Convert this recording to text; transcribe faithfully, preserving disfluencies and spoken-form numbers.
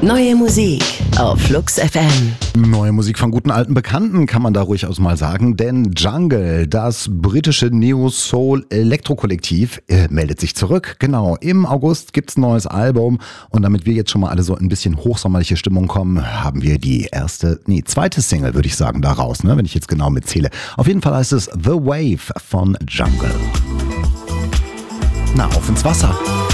Neue Musik auf Flux F M. Neue Musik von guten alten Bekannten, kann man da ruhig aus mal sagen, denn Jungle, das britische Neo-Soul-Elektro-Kollektiv, äh, meldet sich zurück. Genau, im August gibt's ein neues Album und damit wir jetzt schon mal alle so ein bisschen hochsommerliche Stimmung kommen, haben wir die erste, nee, zweite Single, würde ich sagen, da raus, ne, wenn ich jetzt genau mitzähle. Auf jeden Fall heißt es The Wave von Jungle. Na, auf ins Wasser.